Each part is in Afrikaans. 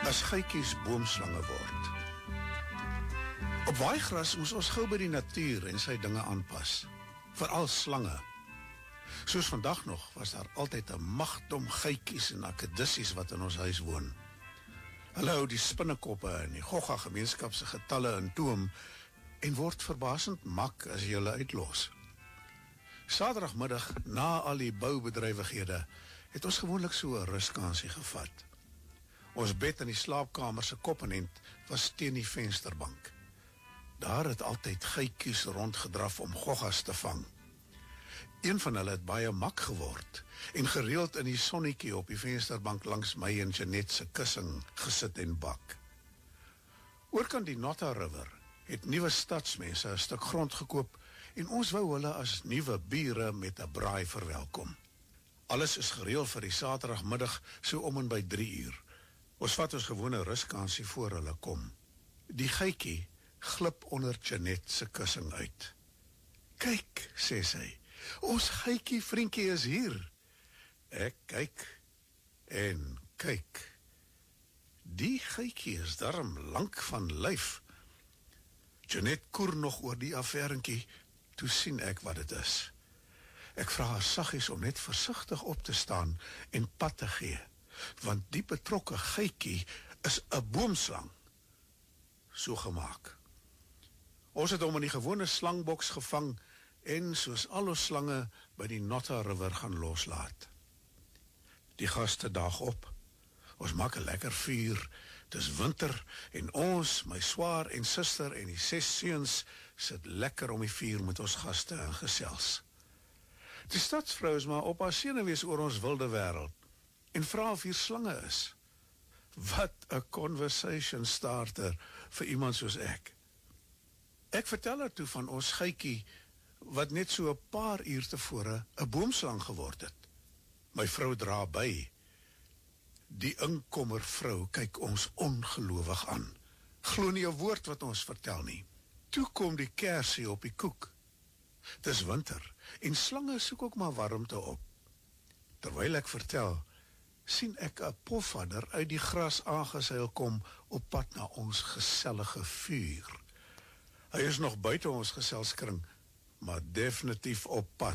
as geitjies boomslange word. Op waaigras moes ons gou by die natuur en sy dinge aanpas, veral slange. Soos vandag nog was daar altyd 'n magdom geitjies en akedisies wat in ons huis woon. Hulle hou die spinnekoppe en die Gogga gemeenskap se getalle in toom en word verbasend mak as jy hulle uitlos. Saterdagmiddag, na al die boubedrywighede, het ons gewoonlik so 'n ruskansie gevat. Ons bed in die slaapkamer se koppenend was teen die vensterbank. Daar het altyd geitjies rondgedraf om goggas te vang. Een van hulle het baie mak geword en gereeld in die sonnetjie op die vensterbank langs my en Jeanette se kussing gesit en bak. Oorkant die Notta River het nuwe stadsmense 'n stuk grond gekoop en ons wou hulle as nuwe bure met 'n braai verwelkom. Alles is gereël vir die Saterdagmiddag so om en by 3:00. Ons vat ons gewone ruskansie voor hulle kom. Die geitjie glip onder Jeanette se kussing uit. "Kyk," sê sy, "ons geitjie vriendjie is hier." Ek kyk en kyk. Die geitjie is darm lank van lyf. Jeanette koer nog oor die affærentjie, toe sien ek wat dit is. Ek vra haar saggies om net versigtig op te staan en pad te gee, want die betrokke geitjie is 'n boomslang. So gemaak. Ons het hom in die gewone slangboks gevang en soos al ons slange by die Notta River gaan loslaat. Die gaste daag op. Ons maak 'n lekker vuur. Dis winter en ons, my swaar en suster en die 6 seuns sit lekker om die vuur met ons gaste en gesels. Die stadsvrou is maar op haar senuwees oor ons wilde wêreld en vra of hier slange is. Wat 'n conversation starter vir iemand soos ek. Ek vertel haar toe van ons geitjie wat net so 'n paar uur tevore 'n boomslang geword het. My vrou dra by. Die inkomer vrou kyk ons ongelowig aan. Glo nie 'n woord wat ons vertel nie. Toe kom die kersie op die koek. Dis winter en slange soek ook maar warmte op. Terwyl ek vertel, sien ek 'n pofadder uit die gras aangeseil kom op pad na ons gesellige vuur. Hy is nog buite ons geselskring, maar definitief op pad.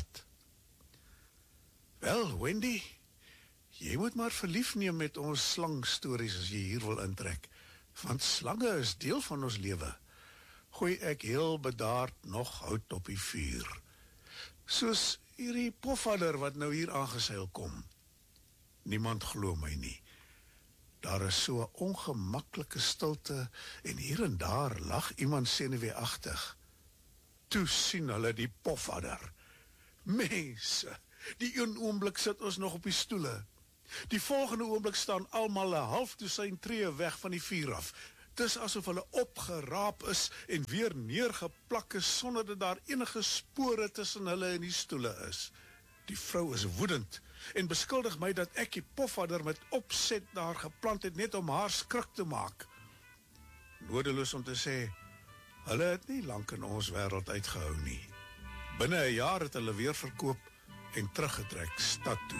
Wel, Wendy, jy moet maar verlief neem met ons slangstories as jy hier wil intrek, want slange is deel van ons lewe. Gooi ek heel bedaard nog hout op die vuur. Soos hierdie pofadder wat nou hier aangeseil kom. Niemand glo my nie. Daar is so 'n ongemaklike stilte en hier en daar lag iemand senuweeagtig. Toe sien hulle die pofadder. Mense, die een oomblik sit ons nog op die stoele. Die volgende oomblik staan almal 'n half dosyn tree weg van die vuur af. Dis asof hulle opgeraap is en weer neergeplak is sonder dat daar enige spore tussen hulle en die stoele is. Die vrou is woedend en beskuldig my dat ek die pofadder met opset daar geplant het net om haar skrik te maak. Nodeloos om te sê, hulle het nie lank in ons wêreld uitgehou nie. Binne 'n jaar het hulle weer verkoop en teruggetrek stad toe.